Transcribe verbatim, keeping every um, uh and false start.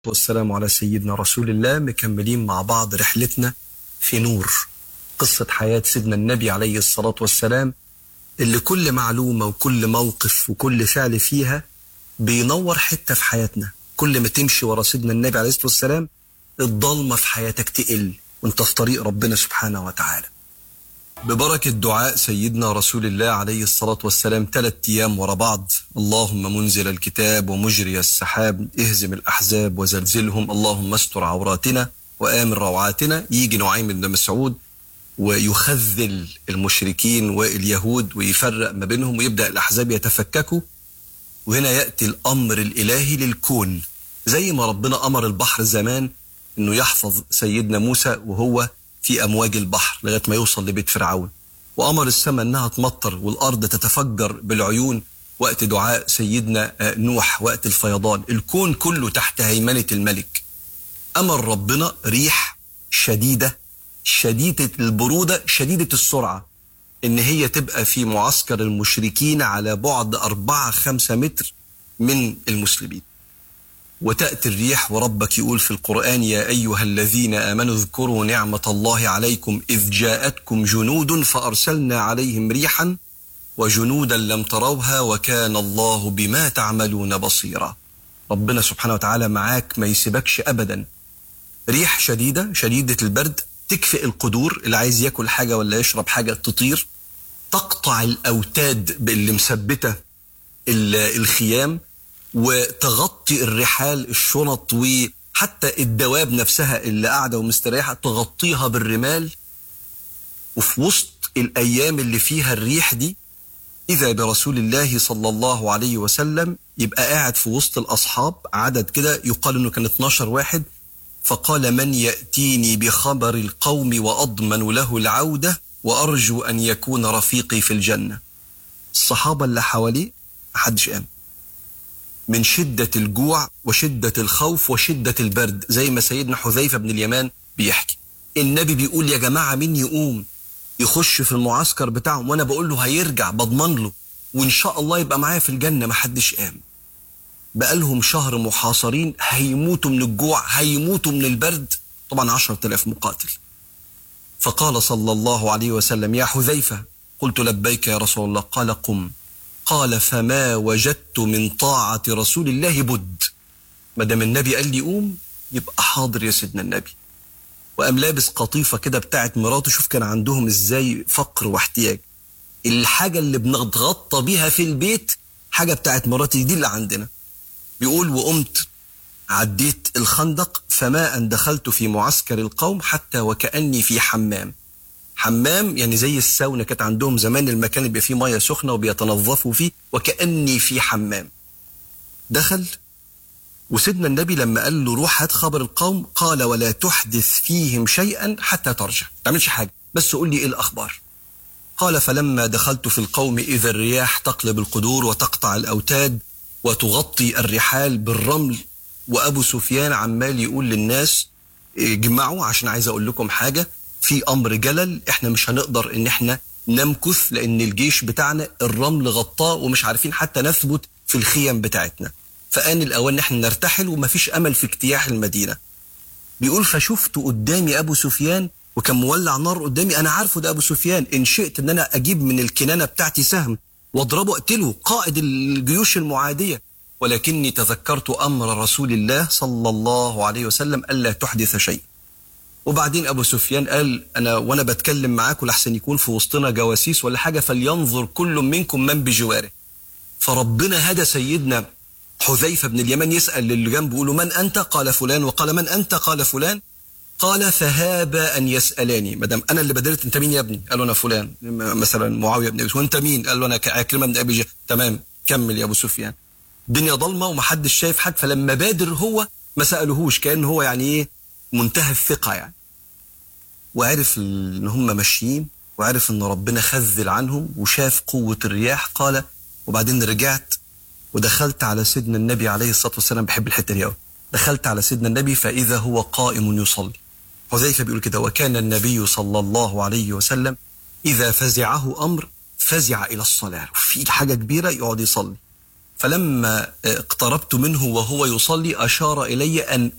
والسلام على سيدنا رسول الله. مكملين مع بعض رحلتنا في نور قصة حياة سيدنا النبي عليه الصلاة والسلام، اللي كل معلومة وكل موقف وكل فعل فيها بينور حتة في حياتنا. كل ما تمشي ورا سيدنا النبي عليه الصلاة والسلام الضلمة في حياتك تقل وانت في طريق ربنا سبحانه وتعالى. ببركة دعاء سيدنا رسول الله عليه الصلاة والسلام ثلاث أيام ورا بعض: اللهم منزل الكتاب ومجري السحاب، اهزم الأحزاب وزلزلهم، اللهم استر عوراتنا وآمن روعاتنا. يجي نعيم بن مسعود ويخذل المشركين واليهود ويفرق ما بينهم ويبدأ الأحزاب يتفككوا. وهنا يأتي الأمر الإلهي للكون، زي ما ربنا أمر البحر زمان إنه يحفظ سيدنا موسى وهو في أمواج البحر لغاية ما يوصل لبيت فرعون، وأمر السماء أنها تمطر والأرض تتفجر بالعيون وقت دعاء سيدنا نوح وقت الفيضان. الكون كله تحت هيمنة الملك. أمر ربنا ريح شديدة شديدة البرودة شديدة السرعة إن هي تبقى في معسكر المشركين على بعد أربعة خمسة متر من المسلمين. وتأتي الريح وربك يقول في القرآن: يا أيها الذين آمنوا اذكروا نعمة الله عليكم إذ جاءتكم جنود فأرسلنا عليهم ريحا وجنودا لم تروها وكان الله بما تعملون بصيرا. ربنا سبحانه وتعالى معاك، ما يسيبكش أبدا. ريح شديدة شديدة البرد تكفئ القدور، اللي عايز ياكل حاجة ولا يشرب حاجة تطير، تقطع الأوتاد اللي مثبتة الخيام، وتغطي الرحال الشنط وحتى الدواب نفسها اللي قاعدة ومستريحة تغطيها بالرمال. وفي وسط الأيام اللي فيها الريح دي إذا برسول الله صلى الله عليه وسلم يبقى قاعد في وسط الأصحاب، عدد كده يقال إنه كان اتناشر واحد، فقال: من يأتيني بخبر القوم وأضمن له العودة وأرجو أن يكون رفيقي في الجنة. الصحابة اللي حواليه محدش قام من شدة الجوع وشدة الخوف وشدة البرد، زي ما سيدنا حذيفة بن اليمان بيحكي. النبي بيقول: يا جماعة مين يقوم يخش في المعسكر بتاعهم، وانا بقول له هيرجع بضمن له وان شاء الله يبقى معايا في الجنة. ما حدش قام. بقالهم شهر محاصرين، هيموتوا من الجوع هيموتوا من البرد، طبعا عشرة آلاف مقاتل. فقال صلى الله عليه وسلم: يا حذيفة. قلت: لبيك يا رسول الله. قال: قم. قال: فما وجدت من طاعة رسول الله بد. ما دام النبي قال لي قوم يبقى حاضر يا سيدنا النبي. وقام لابس قطيفة كده بتاعت مراته. شوف كان عندهم ازاي فقر واحتياج. الحاجة اللي بنتغطى بيها في البيت حاجة بتاعت مراتي دي اللي عندنا. بيقول: وقمت عديت الخندق فما أن دخلت في معسكر القوم حتى وكأني في حمام. حمام يعني زي الساونا كانت عندهم زمان، المكان اللي بيبقى فيه ميه سخنه وبيتنظفوا فيه، وكأني في حمام. دخل وسيدنا النبي لما قال له روح هات خبر القوم قال: ولا تحدث فيهم شيئا حتى ترجع، ما تعملش حاجه بس قول لي ايه الاخبار. قال: فلما دخلت في القوم اذا الرياح تقلب القدور وتقطع الاوتاد وتغطي الرحال بالرمل، وابو سفيان عمال يقول للناس: اجمعوا عشان عايز اقول لكم حاجه، في امر جلل، احنا مش هنقدر ان احنا نمكث لان الجيش بتاعنا الرمل غطاه ومش عارفين حتى نثبت في الخيم بتاعتنا، فآن الاوان ان احنا نرتحل ومفيش امل في اجتياح المدينه. بيقول: فشفت قدامي ابو سفيان وكان مولع نار قدامي، انا عارفه ده ابو سفيان، ان شئت ان انا اجيب من الكنانه بتاعتي سهم واضربه اقتله، قائد الجيوش المعاديه، ولكني تذكرت امر رسول الله صلى الله عليه وسلم الا تحدث شيء. وبعدين أبو سفيان قال: أنا وأنا بتكلم معاكم لحسن يكون في وسطنا جواسيس ولا حاجة، فلينظر كل منكم من بجواره. فربنا هدى سيدنا حذيفة بن اليمان يسأل للي جنبه يقول له: من أنت؟ قال: فلان. وقال: من أنت؟ قال: فلان. قال: فهاب أن يسألاني، ما دام أنا اللي بدرت، أنت مين يا ابني؟ قال له: أنا فلان، مثلا معاوية بن أبي. وأنت مين؟ قال له: أنا عكرمة بن أبي جهل. تمام، كمل يا أبو سفيان. الدنيا ضلمة ومحدش شايف حد، فلما بادر هو ما سألهوش، كأن هو يعني إيه منتهى الثقة يعني. وعرف ان هم ماشيين وعرف ان ربنا خذل عنهم وشاف قوة الرياح. قال: وبعدين رجعت ودخلت على سيدنا النبي عليه الصلاة والسلام، بحب الحتة دي قوي، دخلت على سيدنا النبي فإذا هو قائم يصلي. حذيفة بيقول كده: وكان النبي صلى الله عليه وسلم إذا فزعه أمر فزع إلى الصلاة، في حاجة كبيرة يقعد يصلي. فلما اقتربت منه وهو يصلي أشار إلي أن